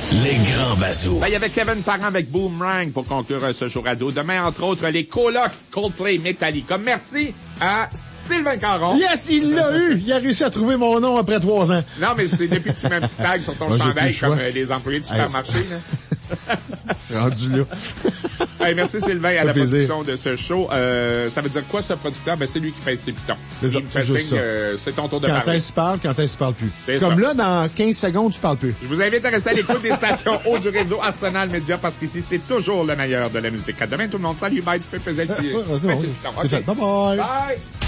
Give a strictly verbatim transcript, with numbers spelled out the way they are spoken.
Les grands vasos. Ben, il y avait Kevin Parent avec Boomerang pour conclure ce show radio. Demain, entre autres, les colocs Coldplay Metallica. Merci à Sylvain Caron. Yes, il l'a eu! Il a réussi à trouver mon nom après trois ans. Non, mais c'est depuis que tu mets un petit tag sur ton Moi, chandail comme euh, les employés du supermarché. Rendu là. Hey, merci Sylvain à la plaisir. production de ce show. Euh, ça veut dire quoi, ce producteur? Ben, c'est lui qui pèse ses pitons. C'est ça, Il me fait c'est juste signe, ça. euh, c'est ton tour de Quand parler. est-ce que tu parles, quand est-ce que tu parles plus. C'est Comme ça. là, dans quinze secondes, tu parles plus. Je vous invite à rester à l'écoute des stations haut du réseau Arsenal Média parce qu'ici, c'est toujours le meilleur de la musique. À demain, tout le monde. Salut, bye. Tu peux peser le pied. Ouais, c'est bon. Pèse ses pitons. C'est OK. fait. Bye bye. Bye.